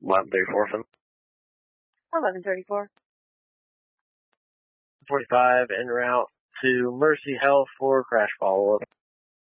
1134 from 1134. 45 en route to Mercy Health for crash follow-up.